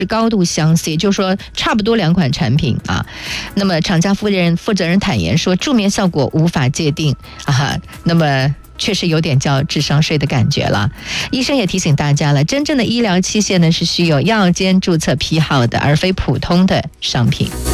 高度相似，也就是说差不多两款产品啊。那么厂家负责人坦言说，助眠效果无法界定啊。那么确实有点叫智商税的感觉了。医生也提醒大家了，真正的医疗器械呢是需有药监注册批号的，而非普通的商品。